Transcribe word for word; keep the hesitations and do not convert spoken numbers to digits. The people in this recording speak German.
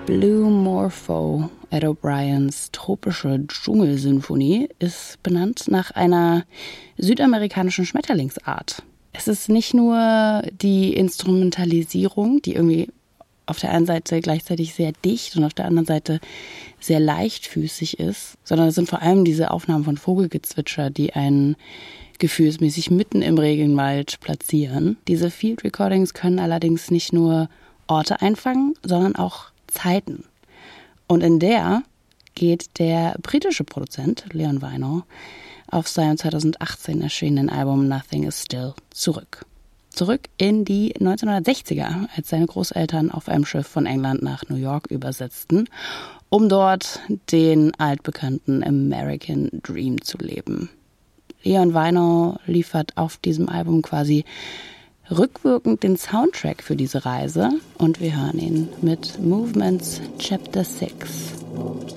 Blue Morpho, Ed O'Briens tropische Dschungelsinfonie, ist benannt nach einer südamerikanischen Schmetterlingsart. Es ist nicht nur die Instrumentalisierung, die irgendwie auf der einen Seite gleichzeitig sehr dicht und auf der anderen Seite sehr leichtfüßig ist, sondern es sind vor allem diese Aufnahmen von Vogelgezwitscher, die einen gefühlsmäßig mitten im Regenwald platzieren. Diese Field Recordings können allerdings nicht nur Orte einfangen, sondern auch Zeiten. Und in der geht der britische Produzent Leon Wino auf seinem zweitausendachtzehn erschienenen Album Nothing is Still zurück. Zurück in die neunzehnhundertsechziger, als seine Großeltern auf einem Schiff von England nach New York übersetzten, um dort den altbekannten American Dream zu leben. Leon Wino liefert auf diesem Album quasi rückwirkend den Soundtrack für diese Reise und wir hören ihn mit Movements Chapter six.